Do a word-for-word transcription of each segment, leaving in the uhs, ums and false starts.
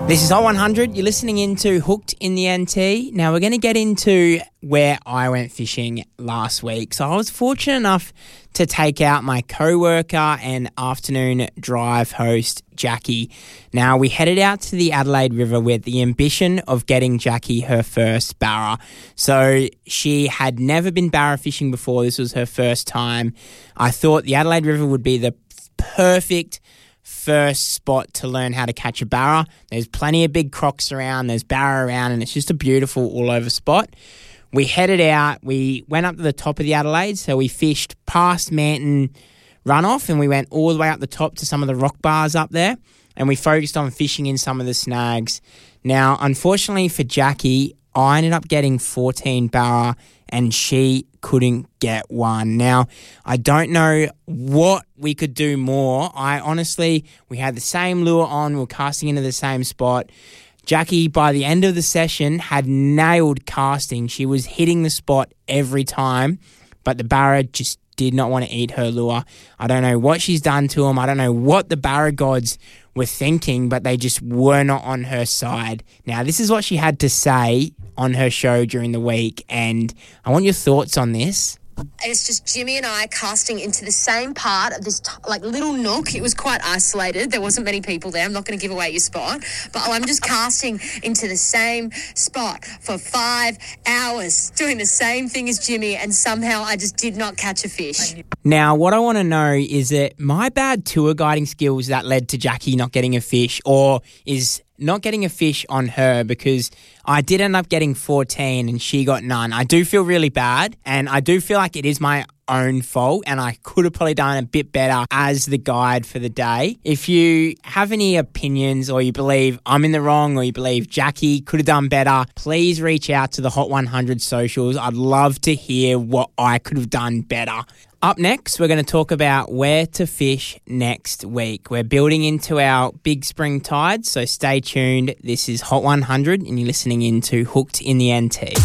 This is Hot one hundred. You're listening into Hooked in the N T. Now, we're going to get into where I went fishing last week. So I was fortunate enough to take out my co-worker and afternoon drive host, Jackie. Now, we headed out to the Adelaide River with the ambition of getting Jackie her first barra. So she had never been barra fishing before. This was her first time. I thought the Adelaide River would be the perfect first spot to learn how to catch a barra. There's plenty of big crocs around, there's barra around, and it's just a beautiful all-over spot. We headed out, we went up to the top of the Adelaide, so we fished past Manton Runoff, and we went all the way up the top to some of the rock bars up there, and we focused on fishing in some of the snags. Now, unfortunately for Jackie, I ended up getting fourteen barra, and she couldn't get one. Now, I don't know what we could do more. I honestly, we had the same lure on, we were casting into the same spot. Jackie, by the end of the session, had nailed casting. She was hitting the spot every time, but the barra just did not want to eat her lure. I don't know what she's done to them. I don't know what the barra gods were thinking, but they just were not on her side. Now, this is what she had to say on her show during the week, and I want your thoughts on this. It's just Jimmy and I casting into the same part of this, t- like, little nook. It was quite isolated. There wasn't many people there. I'm not going to give away your spot. But I'm just casting into the same spot for five hours, doing the same thing as Jimmy, and somehow I just did not catch a fish. Now, what I want to know is it my bad tour guiding skills that led to Jackie not getting a fish, or is not getting a fish on her? Because I did end up getting fourteen and she got none. I do feel really bad, and I do feel like it is my own fault, and I could have probably done a bit better as the guide for the day. If you have any opinions, or you believe I'm in the wrong, or you believe Jackie could have done better, please reach out to the Hot one hundred socials. I'd love to hear what I could have done better. Up next, we're going to talk about where to fish next week. We're building into our big spring tide, so stay tuned. This is Hot one hundred, and you're listening into Hooked in the N T.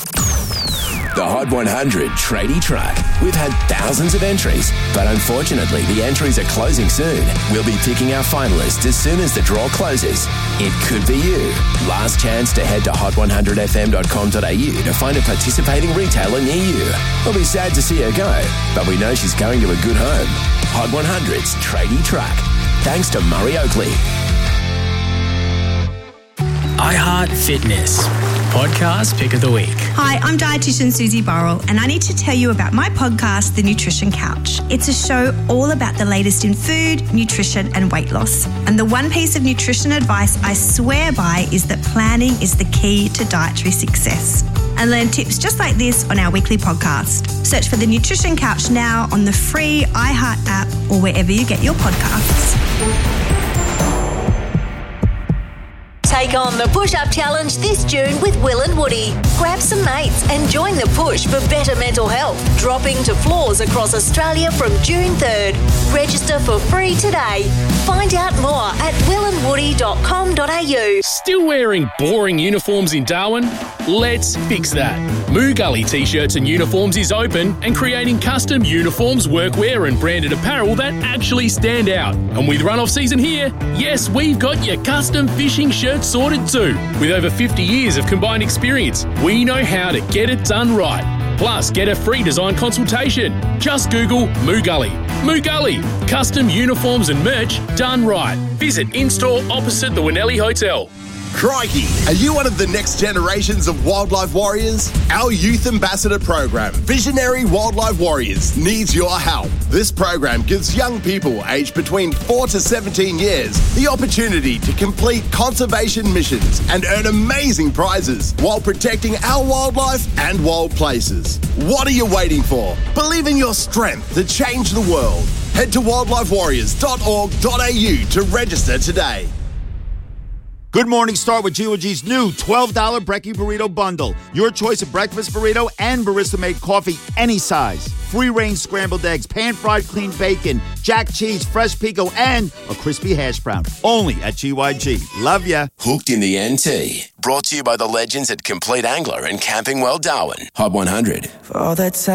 The Hot one hundred Tradie Truck. We've had thousands of entries, but unfortunately the entries are closing soon. We'll be picking our finalists as soon as the draw closes. It could be you. Last chance to head to hot one hundred f m dot com dot a u to find a participating retailer near you. We'll be sad to see her go, but we know she's going to a good home. Hot one hundred's Tradie Truck. Thanks to Murray Oakley. iHeart Fitness. Podcast Pick of the Week. Hi, I'm dietitian Susie Burrell, and I need to tell you about my podcast, The Nutrition Couch. It's a show all about the latest in food, nutrition, and weight loss. And the one piece of nutrition advice I swear by is that planning is the key to dietary success. And learn tips just like this on our weekly podcast. Search for The Nutrition Couch now on the free iHeart app or wherever you get your podcasts. Take on the Push-Up Challenge this June with Will and Woody. Grab some mates and join the push for better mental health. Dropping to floors across Australia from June third. Register for free today. Find out more at will and woody dot com dot a u. Still wearing boring uniforms in Darwin? Let's fix that. Moo Gully T-shirts and uniforms is open and creating custom uniforms, workwear and branded apparel that actually stand out. And with run-off season here, yes, we've got your custom fishing shirts sorted too. With over fifty years of combined experience, we know how to get it done right. Plus, get a free design consultation. Just Google Moo Gully. Moo Gully, custom uniforms and merch done right. Visit in-store opposite the Winnelli Hotel. Crikey! Are you one of the next generations of wildlife warriors? Our youth ambassador program, Visionary Wildlife Warriors, needs your help. This program gives young people aged between four to seventeen years the opportunity to complete conservation missions and earn amazing prizes while protecting our wildlife and wild places. What are you waiting for? Believe in your strength to change the world. Head to wildlife warriors dot org dot a u to register today. Good morning, start with G O G's new twelve dollars Brekkie Burrito Bundle. Your choice of breakfast burrito and barista-made coffee, any size. Free-range scrambled eggs, pan-fried clean bacon, jack cheese, fresh pico, and a crispy hash brown. Only at G Y G. Love ya. Hooked in the N T. Brought to you by the legends at Complete Angler and Camping World Darwin. Hot one hundred. For all that time.